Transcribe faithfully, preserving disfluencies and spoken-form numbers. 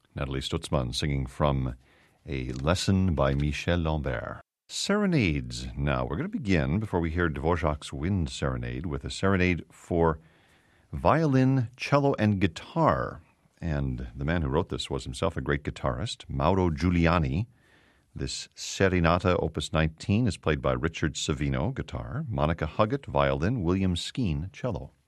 Natalie Stutzmann singing from A Lesson by Michel Lambert. Serenades. Now, we're going to begin, before we hear Dvorak's Wind Serenade, with a serenade for violin, cello, and guitar. And the man who wrote this was himself a great guitarist, Mauro Giuliani. This Serenata, Opus nineteen, is played by Richard Savino, guitar, Monica Huggett, violin, William Skeen, cello.